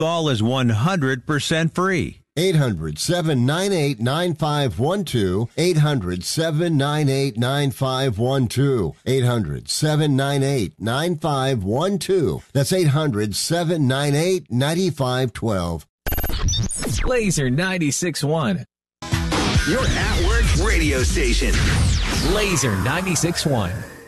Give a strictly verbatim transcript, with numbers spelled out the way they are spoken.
Call is one hundred percent free. eight hundred, seven nine eight, nine five one two. eight hundred, seven nine eight, nine five one two. eight hundred, seven nine eight, nine five one two. That's eight hundred, seven nine eight, nine five one two. Laser ninety-six point one. Your at-work radio station. Laser ninety-six point one.